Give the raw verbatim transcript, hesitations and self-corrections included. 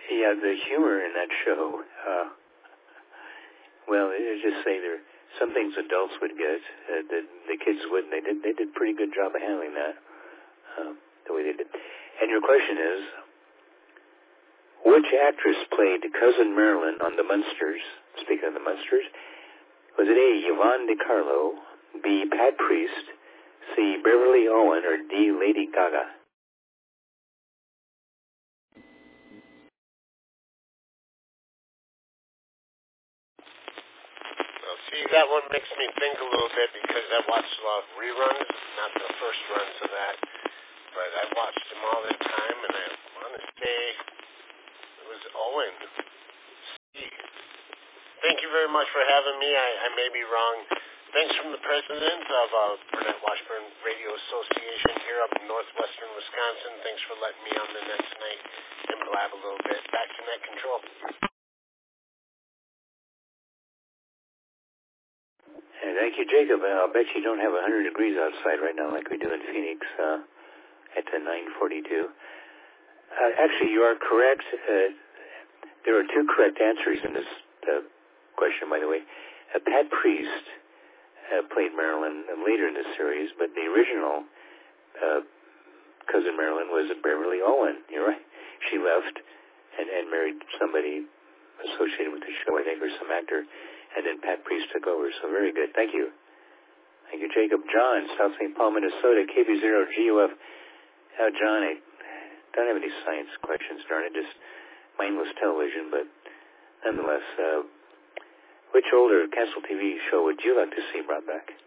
Yeah, the humor in that show, uh, well, I just say there are some things adults would get uh, that the kids wouldn't. They did, they did a pretty good job of handling that, uh, the way they did. And your question is, which actress played Cousin Marilyn on The Munsters? Speaking of The Munsters, was it A, Yvonne DiCarlo, B, Pat Priest, C, Beverly Owen, or D, Lady Gaga? Well, see, that one makes me think a little bit because I watched a lot of reruns, not the first runs of that, but I watched them all the time, and I want to say it was Owen. Steve. Thank you very much for having me. I, I may be wrong. Thanks from the president of uh, Burnett Washburn Radio Association here up in northwestern Wisconsin. Thanks for letting me on the net tonight and blab a little bit. Back to Net Control. And thank you, Jacob. And I'll bet you don't have one hundred degrees outside right now like we do in Phoenix uh, at the nine forty-two. Uh, actually, you are correct. Uh, there are two correct answers in this uh, question, by the way. Uh, Pat Priest uh, played Marilyn later in the series, but the original uh, Cousin Marilyn was Beverly Owen. You're right. She left and, and married somebody associated with the show, I think, or some actor, and then Pat Priest took over. So very good. Thank you. Thank you, Jacob. John, South Saint Paul, Minnesota, K B zero G U F. Now, John, I don't have any science questions, darn it, just mindless television, but nonetheless, uh, which older Castle T V show would you like to see brought back?